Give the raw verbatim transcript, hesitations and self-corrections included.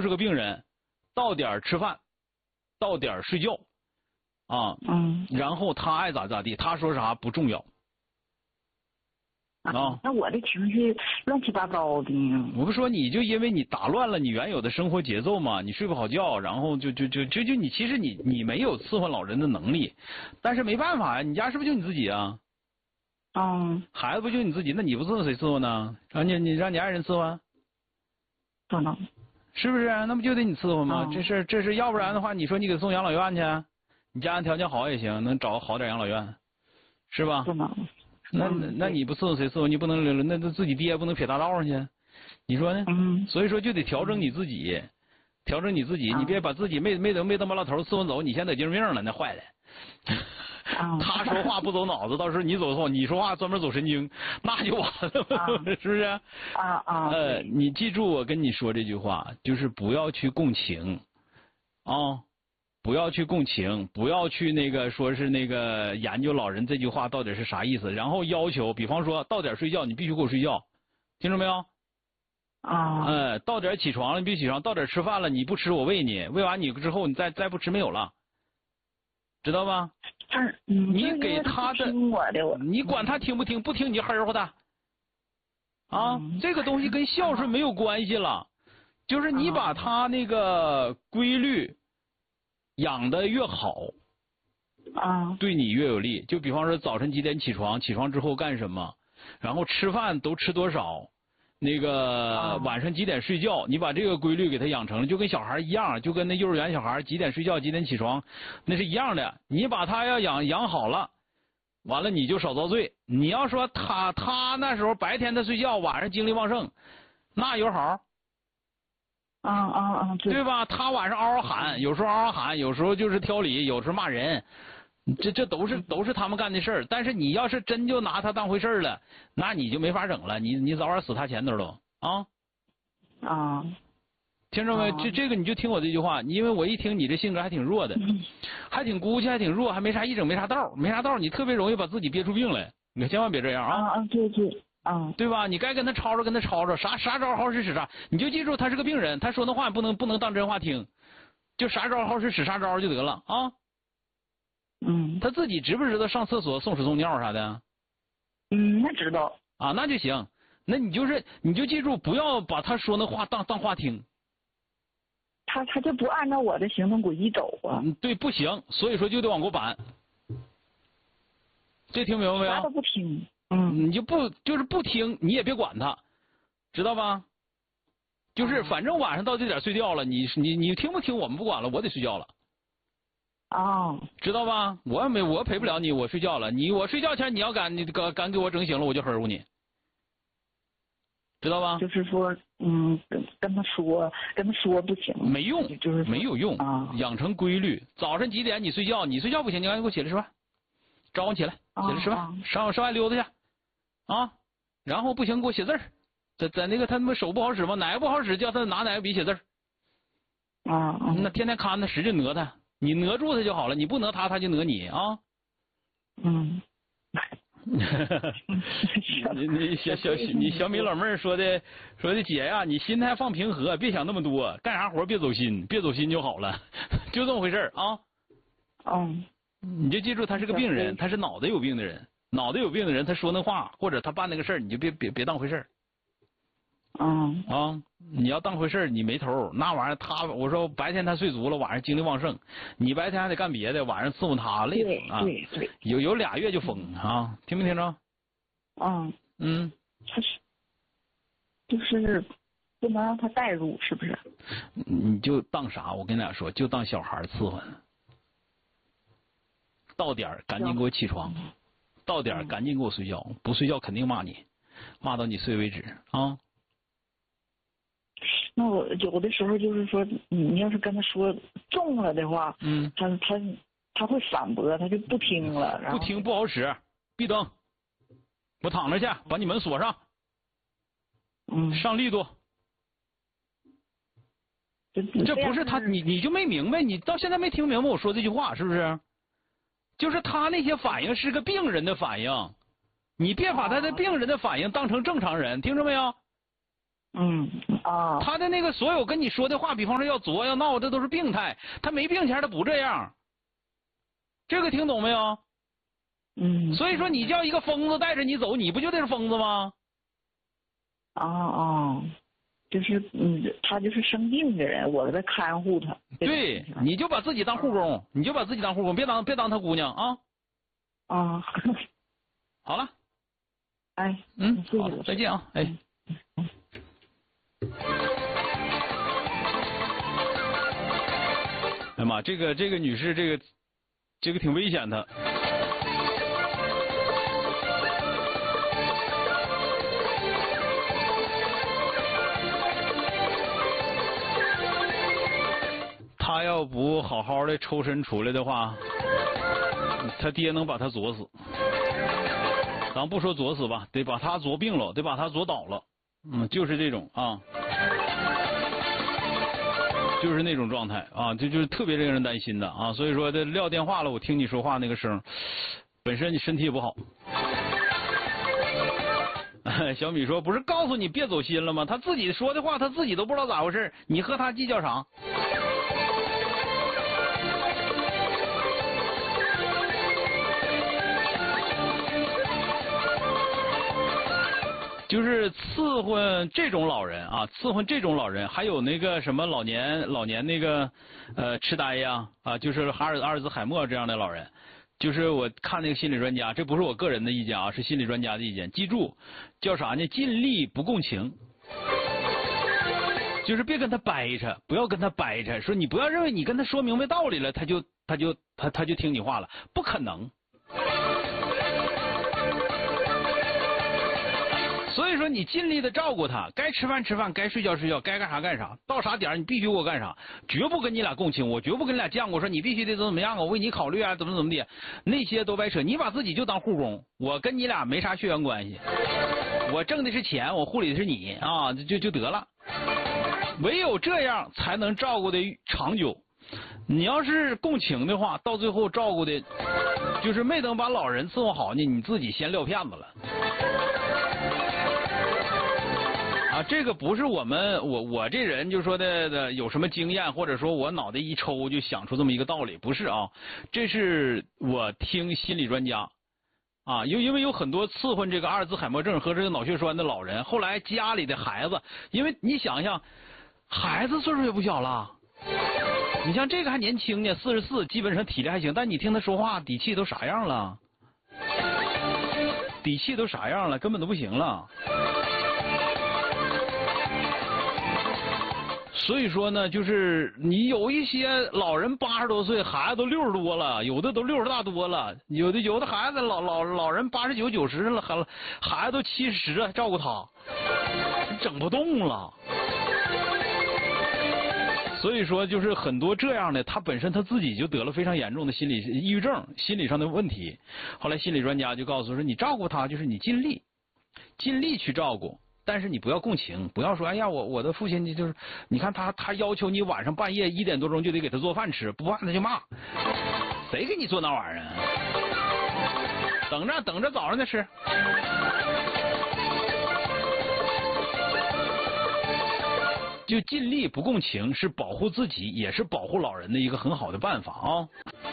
个病人，到点吃饭，到点睡觉，啊， 嗯， 然后他爱咋咋地，他说啥不重要。啊， 那我的情绪乱七八糟的。 我不说你就因为你打乱了你原有的生活节奏嘛，你睡不好觉，然后就就就就就你其实你你没有伺候老人的能力，但是没办法呀，你家是不是就你自己啊？ 嗯， 孩子不就你自己，那你不伺候谁伺候呢？让你你让你爱人伺候啊？ 可能是不是？那不就得你伺候吗？ 嗯、 这是这是，要不然的话，你说你给送养老院去，你家庭条件好也行，能找个好点养老院，是吧？ 可能。 那那你不伺候谁伺候？你不能那那自己爹不能撇大道上去，你说呢？ 嗯。 所以说就得调整你自己，调整你自己，你别把自己没没等没等把老头伺候走，你先得精神病了，那坏了。他说话不走脑子，到时候你走错，你说话专门走神经，那就完了， 啊、 是不是？ 啊啊。 呃，你记住我跟你说这句话，就是不要去共情，啊、哦。不要去共情，不要去那个说是那个研究老人这句话到底是啥意思，然后要求，比方说到点睡觉，你必须给我睡觉，听着没有？ 啊。 呃，到点起床了，你必须起床；到点吃饭了，你不吃我喂你，喂完你之后你再再不吃没有了，知道吧？ 嗯， 你给他的，你管他听不听，不听你就呵呵他。啊， 嗯、 这个东西跟孝顺没有关系了，就是你把他那个规律养得越好， 啊， 对你越有利。就比方说早晨几点起床，起床之后干什么，然后吃饭都吃多少，那个晚上几点睡觉，你把这个规律给他养成了，就跟小孩一样，就跟那幼儿园小孩几点睡觉几点起床那是一样的。你把他要养养好了，完了你就少遭罪。你要说他他那时候白天他睡觉，晚上精力旺盛，那有好。 啊啊啊！ 对吧？他晚上嗷嗷喊，有时候嗷嗷喊，有时候就是挑理，有时候骂人，这这都是都是他们干的事儿。但是你要是真就拿他当回事儿了，那你就没法整了，你你早晚死他前头都啊啊！ 听着没？这这个你就听我这句话，因为我一听你这性格还挺弱的，还挺孤气，还挺弱，还没啥一整没啥道，没啥道，你特别容易把自己憋出病来。你千万别这样啊！ 啊啊！对对。啊， 对吧？你该跟他吵吵，跟他吵吵，啥啥招好使使啥，你就记住他是个病人，他说那话不能不能当真话听，就啥招好使使啥招就得了啊。 嗯， 他自己知不知道上厕所送屎送尿啥的？ 嗯，那知道啊，那就行。那你就是你就记住，不要把他说那话当当话听。 他他就不按照我的行动轨迹走啊。 嗯，对，不行，所以说就得往过扳。这听明白没有？ 啥都不听。嗯， 你就不就是不听，你也别管他，知道吧？就是反正晚上到这点睡觉了，你你你听不听我们不管了，我得睡觉了。 哦， 知道吧？我也没我陪不了你，我睡觉了。你我睡觉前你要敢你敢敢给我整醒了，我就呵护你，知道吧？ 就是说，嗯，跟跟他说，跟他说不行， 没用， 就是没有用啊。 养成规律，早上几点你睡觉，你睡觉不行，你赶紧给我起来吃饭，招呼起来，起来吃饭，上上外溜达去。啊，然后不行，给我写字儿，在在那个他他妈手不好使吗？哪个不好使，叫他拿哪个笔写字儿。 啊， 那天天看他，使劲讹他，你讹住他就好了，你不讹他，他就讹你啊。 嗯。 你你小小你小米老妹儿说的说的姐呀，你心态放平和，别想那么多，干啥活别走心，别走心就好了，就这么回事儿啊。 嗯。 你就记住，他是个病人，他是脑袋有病的人。脑袋有病的人，他说那话或者他办那个事儿，你就别别别当回事儿。 嗯啊，你要当回事儿，你没头那玩意儿他我说白天他睡足了，晚上精力旺盛，你白天还得干别的，晚上伺候他累死啊。 对对。 有有俩月就疯啊，听没听着？ 嗯嗯， 他是就是不能让他带入，是不是？ 你就当啥？我跟你俩说，就当小孩伺候。到点儿赶紧给我起床。到点赶紧给我睡觉，不睡觉肯定骂你，骂到你睡为止啊。 那我有的时候就是说，你要是跟他说重了的话， 嗯， 他他他会反驳，他就不听了。 不听不好使，闭灯，我躺着去，把你门锁上。 嗯， 上力度。 这这不是他，你你就没明白，你到现在没听明白我说这句话是不是？就是他那些反应是个病人的反应，你别把他的病人的反应当成正常人，听着没有？ 嗯啊， 他的那个所有跟你说的话，比方说要作要闹，这都是病态。他没病前他不这样，这个听懂没有？ 嗯。 所以说你叫一个疯子带着你走，你不就得是疯子吗？ 啊啊，就是嗯，他就是生病的人，我在看护他。 对，你就把自己当护工，你就把自己当护工，别当别当他姑娘啊。 啊。 好了。 哎， 嗯， 谢谢好，再见啊，哎。 嗯哎呀妈，这个这个女士，这个这个挺危险的。他要不好好的抽身出来的话，他爹能把他作死。咱不说作死吧，得把他作病了，得把他作倒了。嗯，就是这种啊。就是那种状态啊，这就是特别令人担心的啊，所以说这撂电话了，我听你说话那个声，本身你身体也不好。小米说：“不是告诉你别走心了吗？他自己说的话，他自己都不知道咋回事，你和他计较啥？”就是伺候这种老人啊，伺候这种老人，还有那个什么老年老年那个呃痴呆呀啊，就是哈尔阿尔兹海默这样的老人，就是我看那个心理专家，这不是我个人的意见啊，是心理专家的意见。记住，叫啥呢？尽力不共情，就是别跟他掰扯，不要跟他掰扯，说你不要认为你跟他说明白道理了，他就他就他他就听你话了，不可能。所以说，你尽力的照顾他，该吃饭吃饭，该睡觉睡觉，该干啥干啥，到啥点你必须给我干啥，绝不跟你俩共情，我绝不跟你俩犟。我说你必须得怎么怎么样啊，我为你考虑啊，怎么怎么的，那些都白扯。你把自己就当护工，我跟你俩没啥血缘关系，我挣的是钱，我护理的是你啊，就就得了。唯有这样才能照顾的长久。你要是共情的话，到最后照顾的，就是没等把老人伺候好呢，你自己先撂片子了。啊，这个不是我们我我这人就说的的有什么经验，或者说我脑袋一抽就想出这么一个道理，不是啊，这是我听心理专家啊，因因为有很多伺候这个阿尔兹海默症和这个脑血栓的老人，后来家里的孩子，因为你想想，孩子岁数也不小了，你像这个还年轻呢，四十四，基本上体力还行，但你听他说话底气都啥样了，底气都啥样了，根本都不行了。所以说呢，就是你有一些老人八十多岁，孩子都六十多了，有的都六十大多了，有的有的孩子老老老人八十九九十了，还孩子都七十了，照顾他，整不动了。所以说，就是很多这样的，他本身他自己就得了非常严重的心理抑郁症，心理上的问题。后来心理专家就告诉说，你照顾他就是你尽力，尽力去照顾。但是你不要共情，不要说哎呀，我我的父亲就是，你看他他要求你晚上半夜一点多钟就得给他做饭吃，不饭他就骂，谁给你做那玩意儿啊？等着等着早上再吃。就尽力不共情，是保护自己，也是保护老人的一个很好的办法啊。